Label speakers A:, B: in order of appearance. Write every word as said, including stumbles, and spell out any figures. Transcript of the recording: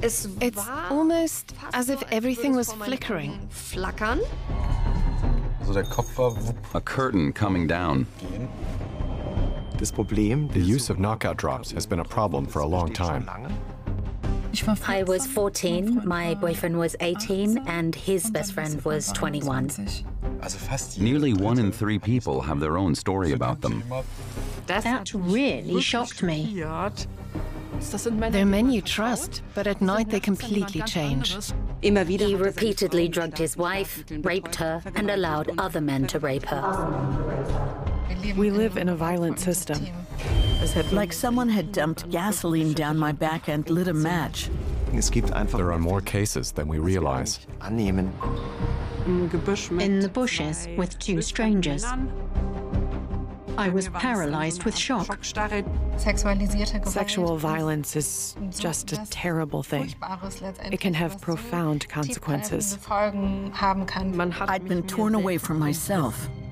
A: It's almost as if everything was flickering.
B: Flackern.
C: A curtain coming down.
D: The use of knockout drops has been a problem for a long time.
E: I was fourteen, my boyfriend was eighteen, and his best friend was twenty-one.
C: Nearly one in three people have their own story about them.
F: That really shocked me.
A: They're men you trust, but at night they completely change.
E: He repeatedly drugged his wife, raped her, and allowed other men to rape her.
G: We live in a violent system.
H: Like someone had dumped gasoline down my back and lit a match.
D: There are more cases than we realize.
F: In the bushes with two strangers. I was paralyzed with shock.
G: Sexual violence is just a terrible thing. It can have profound consequences.
H: I'd been torn away from myself.